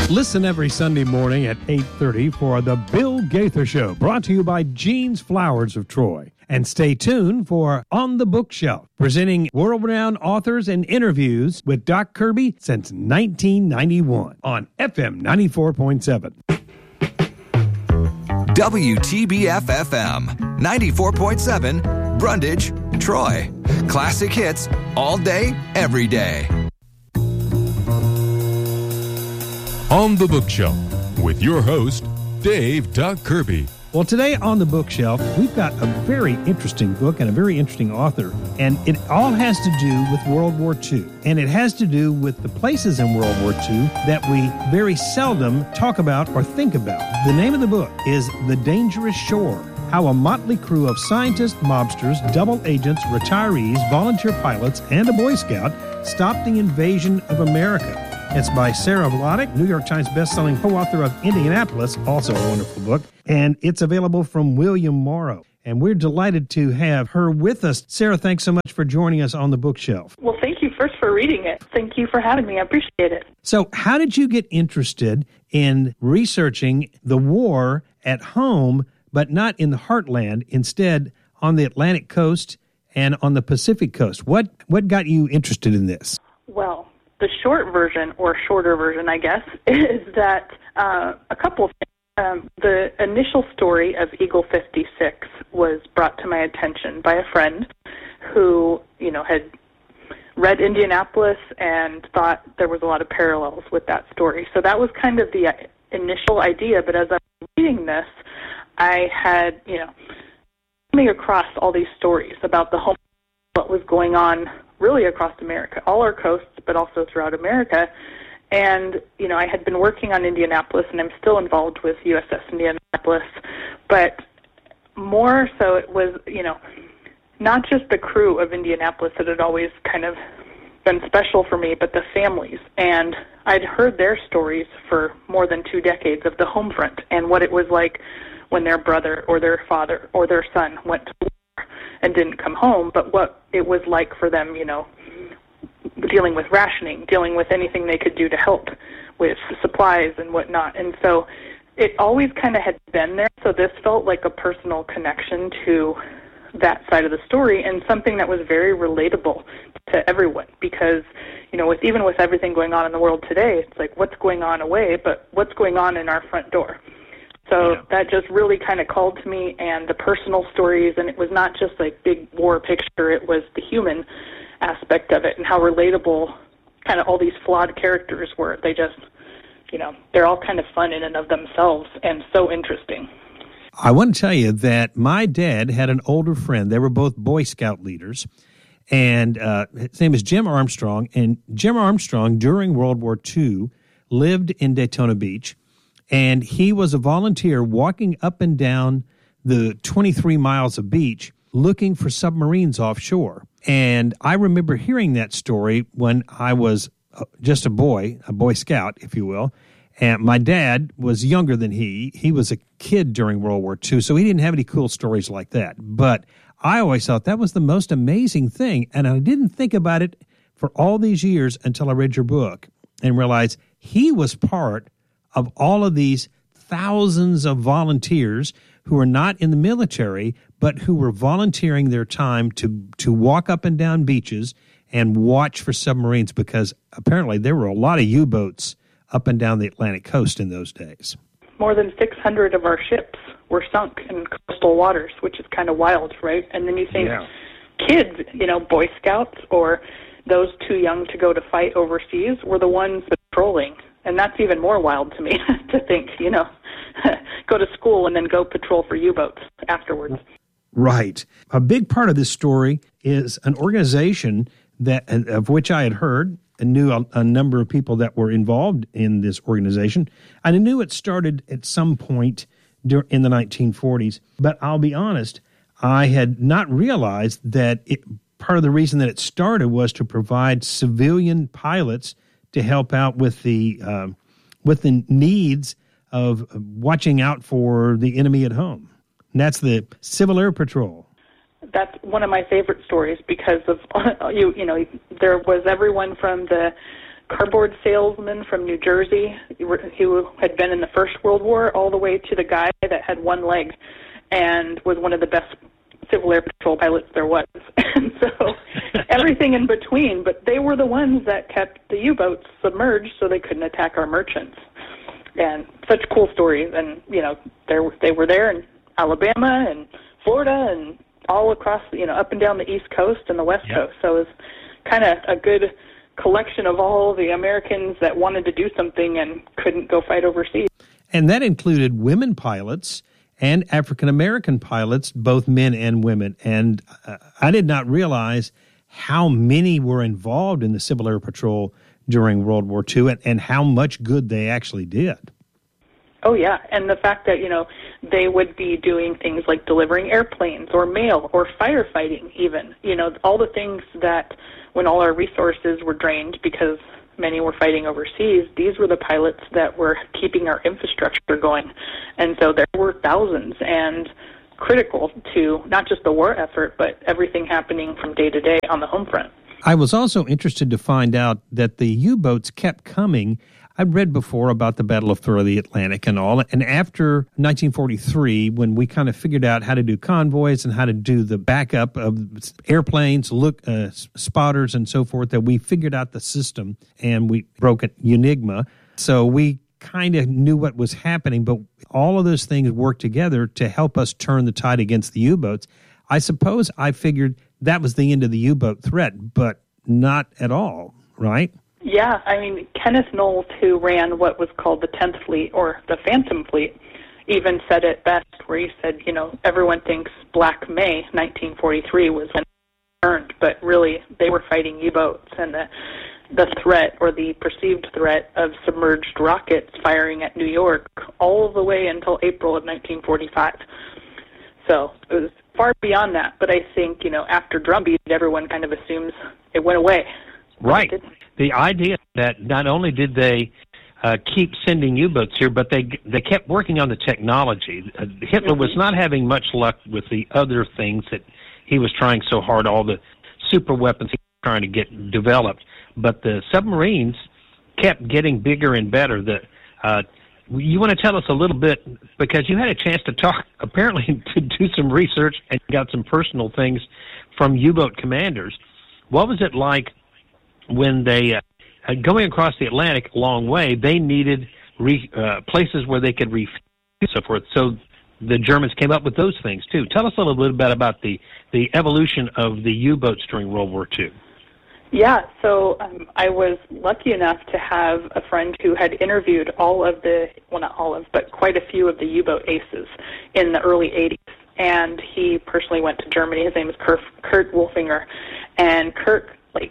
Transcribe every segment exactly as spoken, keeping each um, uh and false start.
Listen every Sunday morning at eight thirty for The Bill Gaither Show, brought to you by Jean's Flowers of Troy. And stay tuned for On the Bookshelf, presenting world-renowned authors and interviews with Doc Kirby since nineteen ninety-one on F M ninety-four point seven. W T B F F M, ninety-four point seven, Brundage, Troy. Classic hits all day, every day. On the Bookshelf with your host, Dave Doc Kirby. Well, today on the Bookshelf, we've got a very interesting book and a very interesting author, and it all has to do with World War Two, and it has to do with the places in World War Two that we very seldom talk about or think about. The name of the book is The Dangerous Shore: How a Motley Crew of Scientists, Mobsters, Double Agents, Retirees, Volunteer Pilots, and a Boy Scout stopped the invasion of America. It's by Sarah Vladeck, New York Times bestselling co-author of Indianapolis, also a wonderful book, and it's available from William Morrow. And we're delighted to have her with us. Sarah, thanks so much for joining us on the Bookshelf. Well, thank you first for reading it. Thank you for having me. I appreciate it. So how did you get interested in researching the war at home, but not in the heartland, instead on the Atlantic coast and on the Pacific coast? What, what got you interested in this? Well, the short version, or shorter version, I guess, is that uh, a couple of things. Um, the initial story of Eagle fifty-six was brought to my attention by a friend who, you know, had read Indianapolis and thought there was a lot of parallels with that story. So that was kind of the initial idea. But as I was reading this, I had, you know, coming across all these stories about the home, what was going on really across America, all our coasts, but also throughout America. And, you know, I had been working on Indianapolis, and I'm still involved with U S S Indianapolis, but more so it was, you know, not just the crew of Indianapolis that had always kind of been special for me, but the families. And I'd heard their stories for more than two decades of the home front and what it was like when their brother or their father or their son went to war and didn't come home, but what it was like for them, you know, dealing with rationing, dealing with anything they could do to help with supplies and whatnot. And so it always kind of had been there, so this felt like a personal connection to that side of the story and something that was very relatable to everyone because, you know, with even with everything going on in the world today, it's like what's going on away, but what's going on in our front door. So yeah. That just really kind of called to me, and the personal stories, and it was not just like big war picture, it was the human aspect of it and how relatable kind of all these flawed characters were. They just, you know, they're all kind of fun in and of themselves and so interesting. I want to tell you that my dad had an older friend. They were both Boy Scout leaders, and uh, his name is Jim Armstrong, and Jim Armstrong, during World War Two, lived in Daytona Beach, and he was a volunteer walking up and down the twenty-three miles of beach looking for submarines offshore. And I remember hearing that story when I was just a boy, a Boy Scout, if you will. And my dad was younger than he. He was a kid during World War Two, so he didn't have any cool stories like that. But I always thought that was the most amazing thing, and I didn't think about it for all these years until I read your book and realized he was part of all of these thousands of volunteers who are not in the military, but who were volunteering their time to, to walk up and down beaches and watch for submarines, because apparently there were a lot of U-boats up and down the Atlantic coast in those days. More than six hundred of our ships were sunk in coastal waters, which is kind of wild, right? And then you think yeah. kids, you know, Boy Scouts or those too young to go to fight overseas were the ones patrolling. And that's even more wild to me to think, you know, go to school and then go patrol for U-boats afterwards. Right. A big part of this story is an organization that, of which I had heard and knew a, a number of people that were involved in this organization. I knew it started at some point in the nineteen forties, but I'll be honest, I had not realized that it, part of the reason that it started was to provide civilian pilots to help out with the uh, with the needs of watching out for the enemy at home. And that's the Civil Air Patrol. That's one of my favorite stories because of, you you know, there was everyone from the cardboard salesman from New Jersey. He had been in the First World War, all the way to the guy that had one leg and was one of the best Civil Air Patrol pilots there was. And so everything in between, but they were the ones that kept the U-boats submerged so they couldn't attack our merchants. And such cool stories. And, you know, they were there in Alabama and Florida and all across, you know, up and down the East Coast and the West yep. Coast. So it was kind of a good collection of all the Americans that wanted to do something and couldn't go fight overseas. And that included women pilots and African-American pilots, both men and women. And uh, I did not realize how many were involved in the Civil Air Patrol during World War Two and, and how much good they actually did. Oh, yeah, and the fact that, you know, they would be doing things like delivering airplanes or mail or firefighting even, you know, all the things that when all our resources were drained because many were fighting overseas, these were the pilots that were keeping our infrastructure going. And so there were thousands and critical to not just the war effort, but everything happening from day to day on the home front. I was also interested to find out that the U-boats kept coming. I'd read before about the Battle of the Atlantic and all, and after nineteen forty-three, when we kind of figured out how to do convoys and how to do the backup of airplanes, look uh, spotters and so forth, that we figured out the system and we broke it, Enigma. So we kind of knew what was happening, but all of those things worked together to help us turn the tide against the U-boats. I suppose I figured that was the end of the U-boat threat, but not at all, right? Yeah, I mean, Kenneth Knowles, who ran what was called the tenth Fleet, or the Phantom Fleet, even said it best, where he said, you know, everyone thinks Black May nineteen forty-three was when they earned, but really they were fighting U-boats, and the, the threat, or the perceived threat, of submerged rockets firing at New York all the way until April of nineteen forty-five. So it was far beyond that, but I think, you know, after Drumbeat, everyone kind of assumes it went away. Right. The idea that not only did they uh, keep sending U-boats here, but they they kept working on the technology. Uh, Hitler mm-hmm. was not having much luck with the other things that he was trying so hard, all the super weapons he was trying to get developed. But the submarines kept getting bigger and better. The, uh, you want to tell us a little bit, because you had a chance to talk, apparently, to do some research and got some personal things from U-boat commanders. What was it like when they, uh, going across the Atlantic a long way, they needed re, uh, places where they could refuel and so forth. So the Germans came up with those things, too. Tell us a little bit about the, the evolution of the U-boats during World War Two. Yeah, so um, I was lucky enough to have a friend who had interviewed all of the, well, not all of, but quite a few of the U-boat aces in the early eighties. And he personally went to Germany. His name is Kurt, Kurt Wolfinger. And Kurt, like,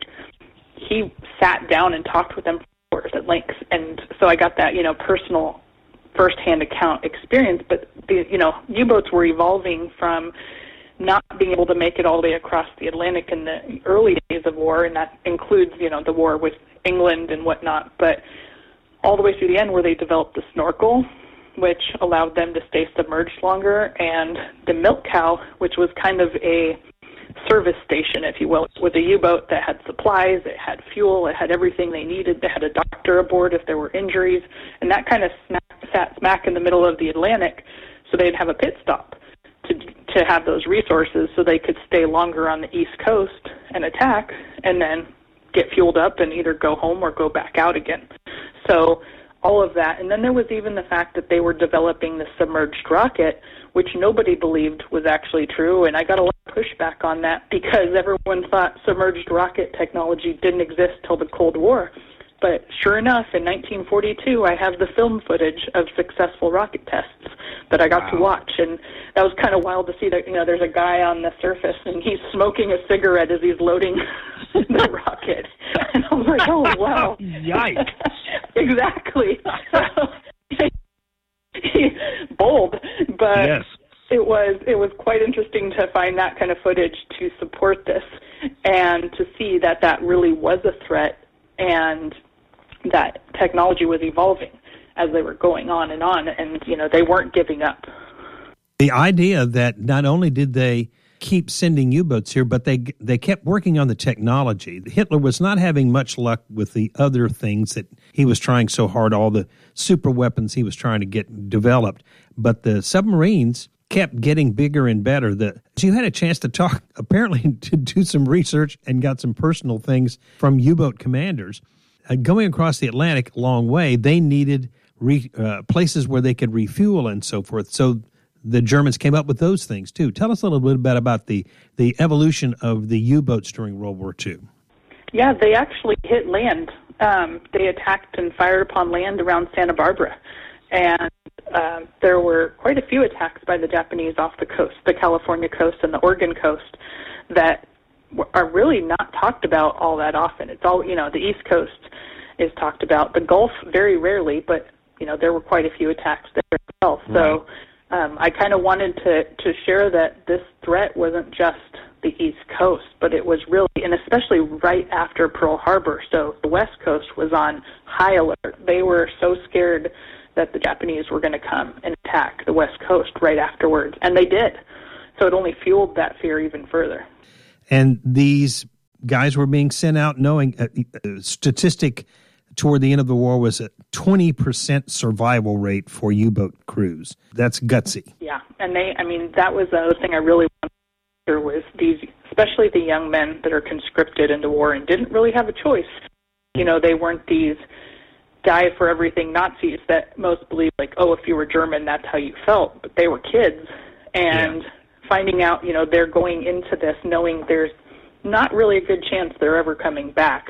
he sat down and talked with them for hours at length. And so I got that, you know, personal first-hand account experience. But, the, you know, U-boats were evolving from not being able to make it all the way across the Atlantic in the early days of war, and that includes, you know, the war with England and whatnot, but all the way through the end where they developed the snorkel, which allowed them to stay submerged longer, and the milk cow, which was kind of a service station, if you will, with a U-boat that had supplies, it had fuel, it had everything they needed, they had a doctor aboard if there were injuries, and that kind of smack, sat smack in the middle of the Atlantic, so they'd have a pit stop to to have those resources so they could stay longer on the East Coast and attack, and then get fueled up and either go home or go back out again. So all of that. And then there was even the fact that they were developing the submerged rocket, which nobody believed was actually true. And I got a lot of pushback on that because everyone thought submerged rocket technology didn't exist till the Cold War. But sure enough, in nineteen forty-two, I have the film footage of successful rocket tests that I got wow. to watch. And that was kind of wild to see that, you know, there's a guy on the surface and he's smoking a cigarette as he's loading the rocket. And I was like, oh, wow. Yikes. Exactly. Bold. But yes. it was it was quite interesting to find that kind of footage to support this and to see that that really was a threat and that technology was evolving as they were going on and on, and, you know, they weren't giving up. The idea that not only did they keep sending U-boats here, but they they kept working on the technology. Hitler was not having much luck with the other things that he was trying so hard, all the super weapons he was trying to get developed. But the submarines kept getting bigger and better. The, so you had a chance to talk, apparently, to do some research and got some personal things from U-boat commanders. Uh, going across the Atlantic a long way, they needed re, uh, places where they could refuel and so forth. So the Germans came up with those things, too. Tell us a little bit about, about the, the evolution of the U-boats during World War Two. Yeah, they actually hit land. Um, they attacked and fired upon land around Santa Barbara. And uh, there were quite a few attacks by the Japanese off the coast, the California coast and the Oregon coast, that are really not talked about all that often. It's all, you know, the East Coast is talked about. The Gulf, very rarely, but, you know, there were quite a few attacks there as well. So right. um, I kind of wanted to, to share that this threat wasn't just the East Coast, but it was really, and especially right after Pearl Harbor. So the West Coast was on high alert. They were so scared that the Japanese were going to come and attack the West Coast right afterwards, and they did. So it only fueled that fear even further. And these guys were being sent out knowing a, a statistic toward the end of the war was a twenty percent survival rate for U-boat crews. That's gutsy. Yeah, and they, I mean, that was the other thing I really wanted to hear was these, especially the young men that are conscripted into war and didn't really have a choice. You know, they weren't these die for everything Nazis that most believe, like, oh, if you were German, that's how you felt. But they were kids, and yeah. finding out, you know, they're going into this knowing there's not really a good chance they're ever coming back.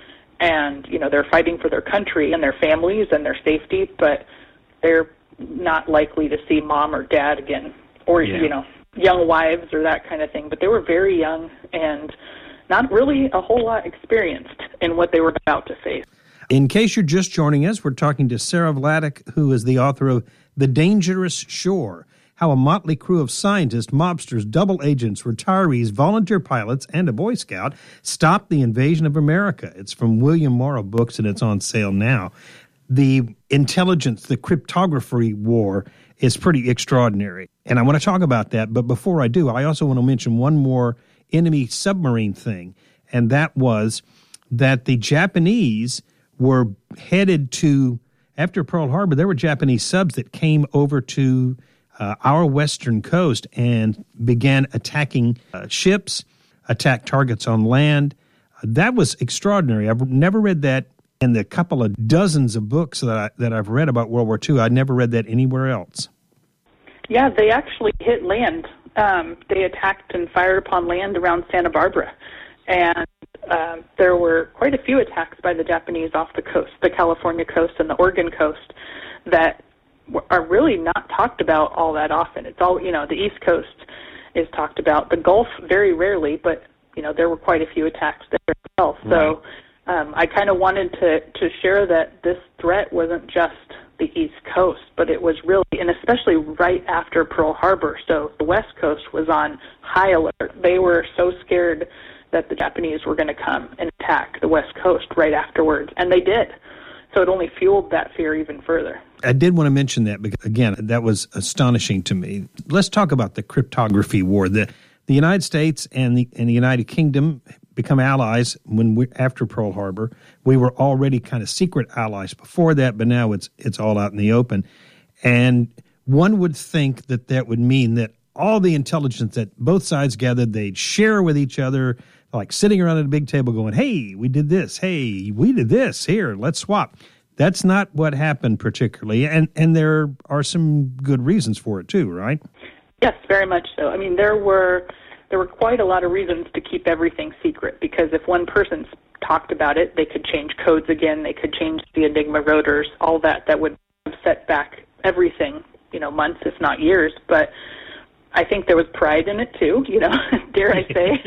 And, you know, they're fighting for their country and their families and their safety, but they're not likely to see mom or dad again, or, yeah. you know, young wives or that kind of thing. But they were very young and not really a whole lot experienced in what they were about to face. In case you're just joining us, we're talking to Sarah Vladeck, who is the author of The Dangerous Shore, How a Motley Crew of Scientists, Mobsters, Double Agents, Retirees, Volunteer Pilots, and a Boy Scout Stopped the Invasion of America. It's from William Morrow Books, and it's on sale now. The intelligence, the cryptography war is pretty extraordinary, and I want to talk about that. But before I do, I also want to mention one more enemy submarine thing, and that was that the Japanese were headed to, after Pearl Harbor, there were Japanese subs that came over to uh, our western coast and began attacking uh, ships, attacked targets on land. Uh, that was extraordinary. I've never read that in the couple of dozens of books that, I, that I've read about World War Two. I'd never read that anywhere else. Yeah, they actually hit land. Um, they attacked and fired upon land around Santa Barbara. And Uh, there were quite a few attacks by the Japanese off the coast, the California coast and the Oregon coast, that are really not talked about all that often. It's all, you know, the East Coast is talked about. The Gulf, very rarely, but, you know, there were quite a few attacks there as well. So um, I kind of wanted to, to share that this threat wasn't just the East Coast, but it was really, and especially right after Pearl Harbor. So the West Coast was on high alert. They were so scared that the Japanese were going to come and attack the West Coast right afterwards, and they did. So it only fueled that fear even further. I did want to mention that because, again, that was astonishing to me. Let's talk about the cryptography war. The the United States and the and the United Kingdom become allies when we after Pearl Harbor. We were already kind of secret allies before that, but now it's it's all out in the open. And one would think that that would mean that all the intelligence that both sides gathered, they'd share with each other, like sitting around at a big table going, hey, we did this. Hey, we did this. Here, let's swap. That's not what happened particularly. And, and there are some good reasons for it too, right? Yes, very much so. I mean, there were there were quite a lot of reasons to keep everything secret, because if one person talked about it, they could change codes again, they could change the Enigma rotors, all that. That would set back everything, you know, months, if not years. But I think there was pride in it too, you know, dare I say.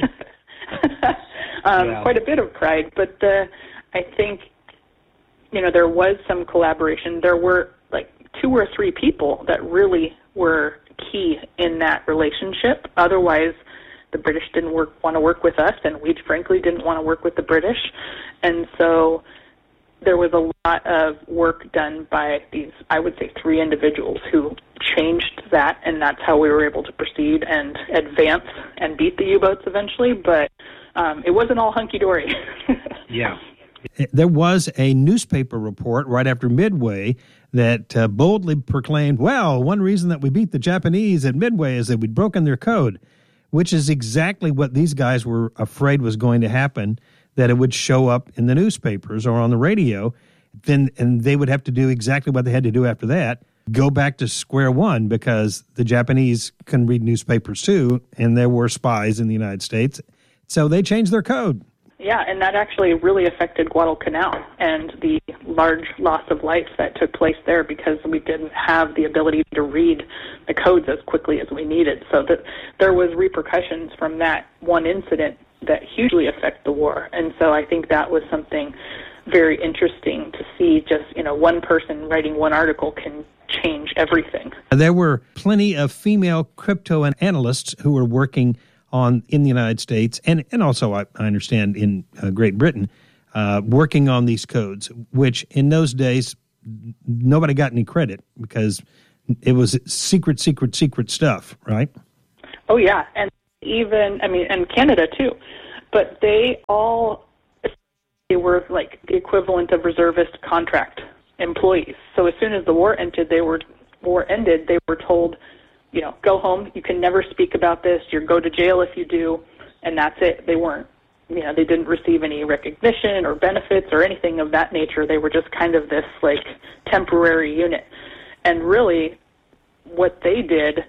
um, yeah. Quite a bit of pride. But uh, I think, you know, there was some collaboration. There were like two or three people that really were key in that relationship. Otherwise, the British didn't work, want to work with us, and we frankly didn't want to work with the British. And so there was a lot of work done by these, I would say, three individuals who changed that, and that's how we were able to proceed and advance and beat the U-boats eventually. But um, it wasn't all hunky-dory. Yeah. There was a newspaper report right after Midway that uh, boldly proclaimed, well, one reason that we beat the Japanese at Midway is that we'd broken their code, which is exactly what these guys were afraid was going to happen, that it would show up in the newspapers or on the radio, then and they would have to do exactly what they had to do after that, go back to square one, because the Japanese couldn't read newspapers too, and there were spies in the United States. So they changed their code. Yeah, and that actually really affected Guadalcanal and the large loss of life that took place there, because we didn't have the ability to read the codes as quickly as we needed. So that there was repercussions from that one incident that hugely affect the war. And so I think that was something very interesting to see. Just, you know, one person writing one article can change everything. There were plenty of female crypto analysts who were working on in the United States, and, and also, I, I understand, in uh, Great Britain, uh, working on these codes, which in those days, nobody got any credit because it was secret, secret, secret stuff, right? Oh, yeah, and even, I mean, and Canada, too. But they all, they were like the equivalent of reservist contract employees. So as soon as the war ended, they were, war ended, they were told, you know, go home. You can never speak about this. You go to jail if you do, and that's it. They weren't, you know, they didn't receive any recognition or benefits or anything of that nature. They were just kind of this, like, temporary unit. And really, what they did,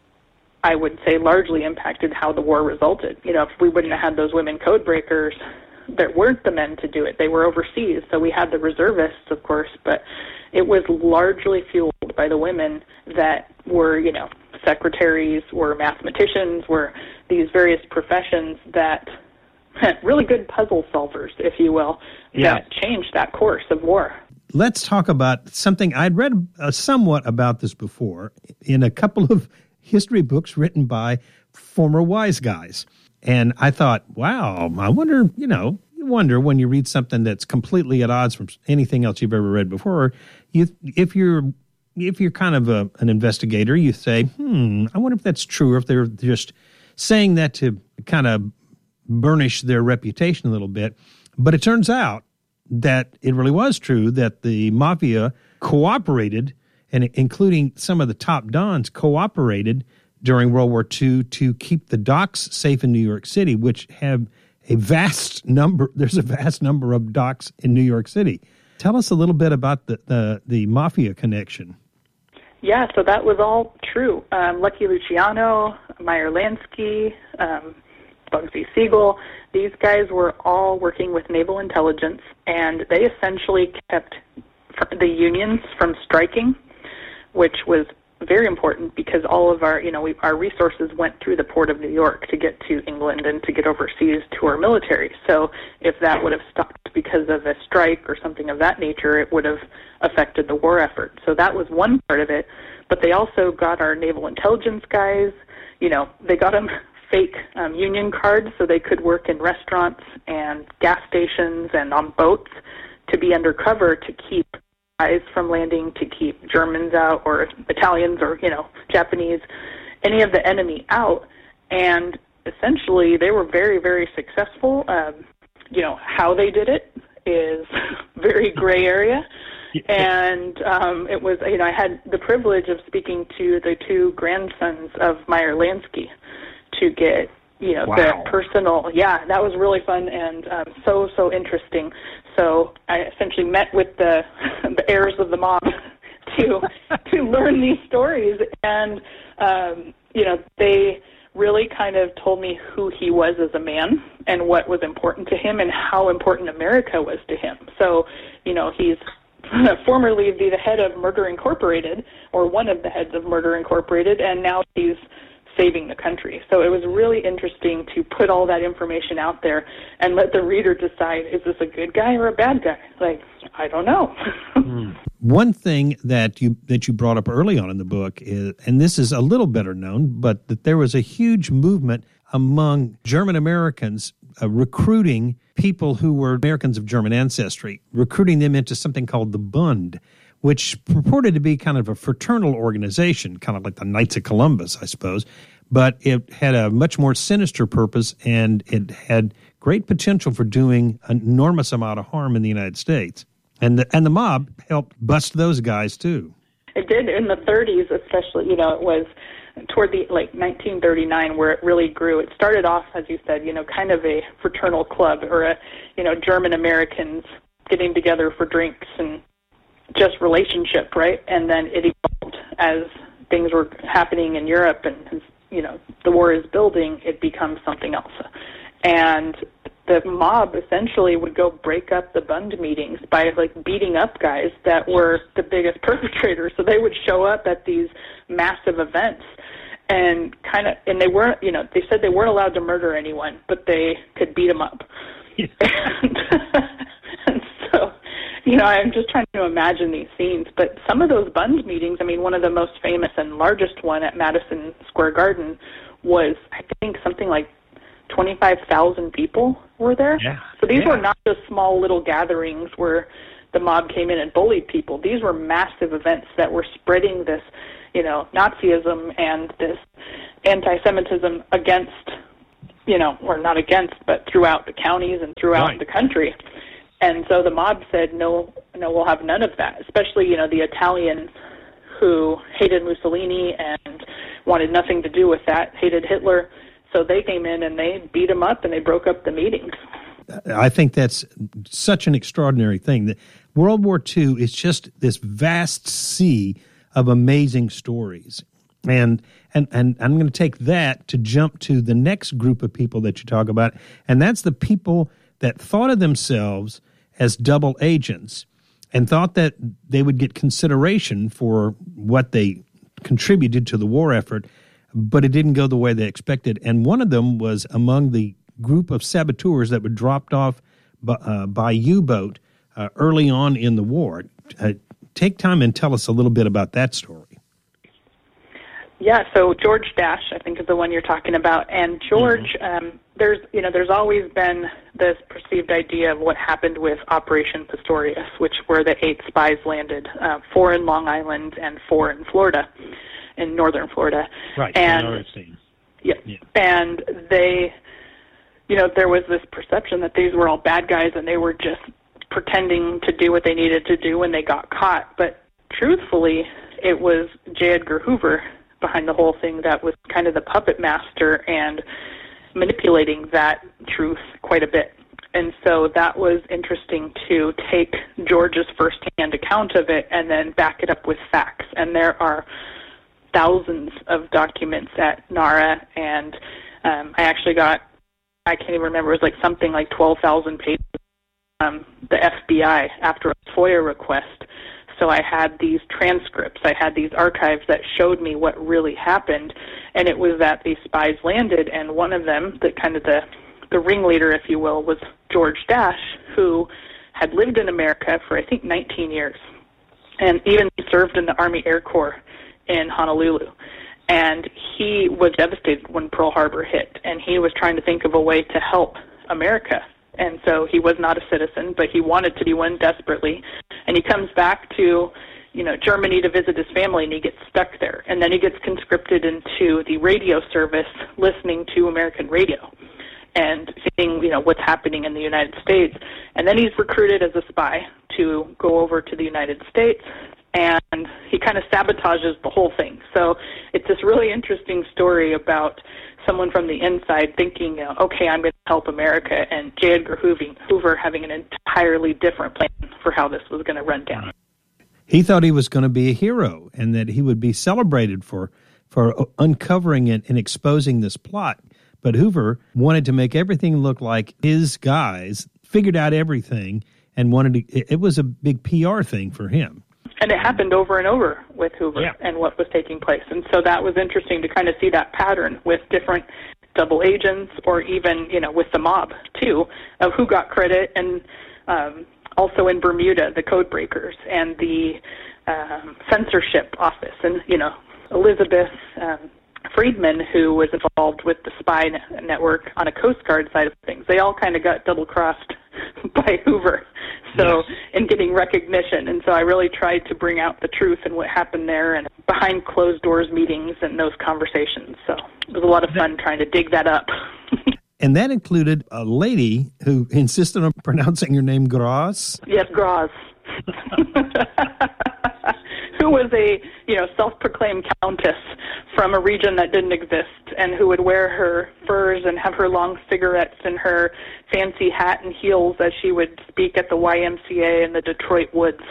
I would say, largely impacted how the war resulted. You know, if we wouldn't have had those women code breakers, there weren't the men to do it. They were overseas, so we had the reservists, of course, but it was largely fueled by the women that were, you know, secretaries, were mathematicians, were these various professions that really good puzzle solvers, if you will, yeah. that changed that course of war. Let's talk about something. I'd read uh, somewhat about this before in a couple of history books written by former wise guys. And I thought, wow, I wonder, you know, you wonder when you read something that's completely at odds from anything else you've ever read before, you, if you're if you're kind of a, an investigator, you say, hmm, I wonder if that's true, or if they're just saying that to kind of burnish their reputation a little bit. But it turns out that it really was true, that the mafia cooperated, and including some of the top dons cooperated during World War Two to keep the docks safe in New York City, which have a vast number, there's a vast number of docks in New York City. Tell us a little bit about the, the, the mafia connection. Yeah, so that was all true. Um, Lucky Luciano, Meyer Lansky, um, Bugsy Siegel, these guys were all working with naval intelligence, and they essentially kept the unions from striking, which was very important because all of our, you know, we, our resources went through the port of New York to get to England and to get overseas to our military. So if that would have stopped because of a strike or something of that nature, it would have affected the war effort. So that was one part of it. But they also got our naval intelligence guys, you know, they got them fake um, union cards so they could work in restaurants and gas stations and on boats to be undercover to keep guys from landing, to keep Germans out, or Italians, or, you know, Japanese, any of the enemy out. And essentially they were very, very successful. Um, you know, how they did it is very gray area. And um, it was, you know, I had the privilege of speaking to the two grandsons of Meyer Lansky to get, you know, wow. the personal, yeah, that was really fun and um, so, so interesting. So I essentially met with the the heirs of the mob to to learn these stories, and um, you know, they really kind of told me who he was as a man and what was important to him and how important America was to him. So, you know, he's formerly the head of Murder Incorporated, or one of the heads of Murder Incorporated, and now he's saving the country. So it was really interesting to put all that information out there and let the reader decide, is this a good guy or a bad guy? Like, I don't know. mm. One thing that you that you brought up early on in the book is, and this is a little better known, but that there was a huge movement among German Americans uh, recruiting people who were Americans of German ancestry, recruiting them into something called the Bund, which purported to be kind of a fraternal organization, kind of like the Knights of Columbus, I suppose. But it had a much more sinister purpose, and it had great potential for doing an enormous amount of harm in the United States. And the, and the mob helped bust those guys, too. It did in the thirties, especially. You know, it was toward the, like, nineteen thirty-nine where it really grew. It started off, as you said, you know, kind of a fraternal club or, a, you know, German-Americans getting together for drinks and just relationship, right? And then it evolved as things were happening in Europe and, you know, the war is building, it becomes something else. And the mob essentially would go break up the Bund meetings by, like, beating up guys that were the biggest perpetrators. So they would show up at these massive events and kind of, and they weren't, you know, they said they weren't allowed to murder anyone, but they could beat them up. and, and so, you know, I'm just trying to imagine these scenes. But some of those Bund meetings, I mean, one of the most famous and largest one at Madison Square Garden was, I think, something like twenty-five thousand people were there. Yeah. So these yeah. were not just small little gatherings where the mob came in and bullied people. These were massive events that were spreading this, you know, Nazism and this anti-Semitism against, you know, or not against, but throughout the counties and throughout right. the country. And so the mob said, no, no, we'll have none of that, especially, you know, the Italians who hated Mussolini and wanted nothing to do with that, hated Hitler. So they came in and they beat him up and they broke up the meetings. I think that's such an extraordinary thing. That World War Two is just this vast sea of amazing stories. And and, and I'm going to take that to jump to the next group of people that you talk about, and that's the people that thought of themselves as double agents and thought that they would get consideration for what they contributed to the war effort, but it didn't go the way they expected. And one of them was among the group of saboteurs that were dropped off by, uh, by U-boat uh, early on in the war. Uh, take time and tell us a little bit about that story. Yeah, so George Dash, I think, is the one you're talking about. And George, mm-hmm. um, there's you know, there's always been this perceived idea of what happened with Operation Pistorius, which were the eight spies landed, uh, four in Long Island and four in Florida, in northern Florida. Right. And yeah, yeah, and they, you know, there was this perception that these were all bad guys and they were just pretending to do what they needed to do when they got caught. But truthfully, it was J. Edgar Hoover behind the whole thing that was kind of the puppet master and manipulating that truth quite a bit. And so that was interesting to take George's firsthand account of it and then back it up with facts. And there are thousands of documents at NARA, and um, I actually got, I can't even remember, it was like something like twelve thousand pages from the F B I after a FOIA request. So I had these transcripts, I had these archives that showed me what really happened, and it was that these spies landed, and one of them, the kind of the, the ringleader, if you will, was George Dash, who had lived in America for, I think, nineteen years, and even served in the Army Air Corps in Honolulu. And he was devastated when Pearl Harbor hit, and he was trying to think of a way to help America. And so he was not a citizen, but he wanted to be one desperately. And he comes back to, you know, Germany to visit his family, and he gets stuck there. And then he gets conscripted into the radio service, listening to American radio and seeing, you know, what's happening in the United States. And then he's recruited as a spy to go over to the United States, and he kind of sabotages the whole thing. So it's this really interesting story about someone from the inside thinking, you know, okay, I'm going to help America, and J. Edgar Hoover having an entirely different plan for how this was going to run down. He thought he was going to be a hero and that he would be celebrated for, for uncovering it and exposing this plot. But Hoover wanted to make everything look like his guys figured out everything and wanted to, it was a big P R thing for him. And it happened over and over with Hoover yeah. and what was taking place. And so that was interesting to kind of see that pattern with different double agents, or even, you know, with the mob, too, of who got credit. And um, also in Bermuda, the code breakers and the um, censorship office. And, you know, Elizabeth um, Friedman, who was involved with the spy network on a Coast Guard side of things. They all kind of got double-crossed by Hoover. So, Yes. and getting recognition. And so I really tried to bring out the truth and what happened there and behind closed doors meetings and those conversations. So it was a lot of fun trying to dig that up. And that included a lady who insisted on pronouncing her name Graz. Yes, Graz. Who was a, you know, self-proclaimed countess from a region that didn't exist, and who would wear her furs and have her long cigarettes and her fancy hat and heels as she would speak at the Y M C A in the Detroit woods.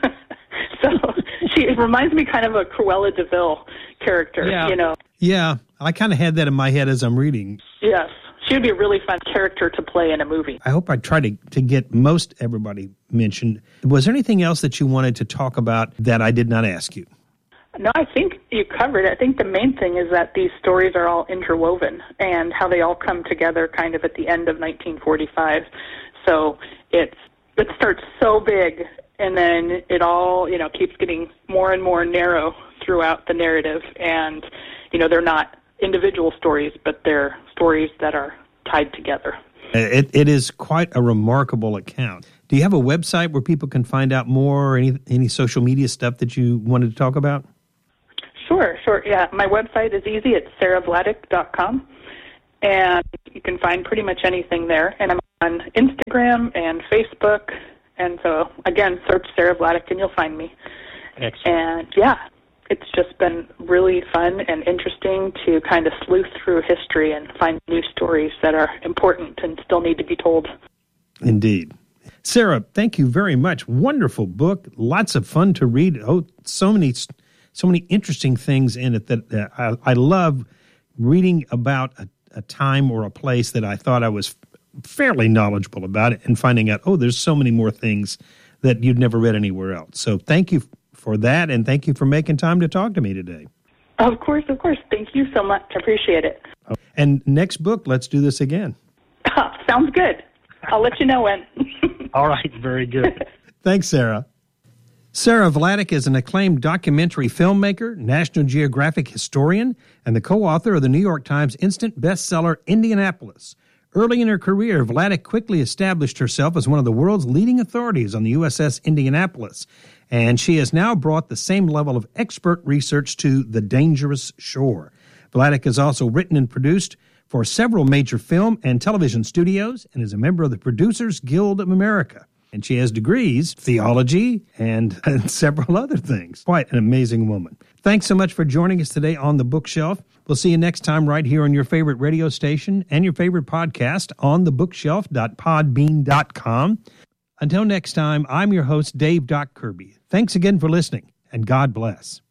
So she it reminds me kind of a Cruella de Vil character, Yeah. you know. Yeah, I kind of had that in my head as I'm reading. Yes. She would be a really fun character to play in a movie. I hope I try to, to get most everybody mentioned. Was there anything else that you wanted to talk about that I did not ask you? No, I think you covered it. I think the main thing is that these stories are all interwoven and how they all come together kind of at the end of nineteen forty-five. So it's it starts so big, and then it all, you know, keeps getting more and more narrow throughout the narrative. And, you know, they're not individual stories, but they're stories that are tied together. It, it is quite a remarkable account. Do you have a website where people can find out more, or any, any social media stuff that you wanted to talk about? Sure, sure. Yeah, my website is easy. It's sarah vladeck dot com, and you can find pretty much anything there. And I'm on Instagram and Facebook, and so, again, search Sarah Vladeck and you'll find me. Excellent. And, yeah, it's just been really fun and interesting to kind of sleuth through history and find new stories that are important and still need to be told. Indeed. Sarah, thank you very much. Wonderful book. Lots of fun to read. Oh, so many, so many interesting things in it that uh, I, I love reading about a, a time or a place that I thought I was fairly knowledgeable about it, and finding out, oh, there's so many more things that you'd never read anywhere else. So thank you for that, and thank you for making time to talk to me today. Of course, of course. Thank you so much. I appreciate it. And next book, let's do this again. Sounds good. I'll let you know when. All right, very good. Thanks, Sarah. Sarah Vladeck is an acclaimed documentary filmmaker, National Geographic historian, and the co-author of the New York Times instant bestseller Indianapolis. Early in her career, Vladeck quickly established herself as one of the world's leading authorities on the U S S Indianapolis, and she has now brought the same level of expert research to The Dangerous Shore. Vladeck has also written and produced for several major film and television studios and is a member of the Producers Guild of America. And she has degrees, theology, and, and several other things. Quite an amazing woman. Thanks so much for joining us today on The Bookshelf. We'll see you next time right here on your favorite radio station and your favorite podcast on the bookshelf dot podbean dot com. Until next time, I'm your host, Dave Doc Kirby. Thanks again for listening, and God bless.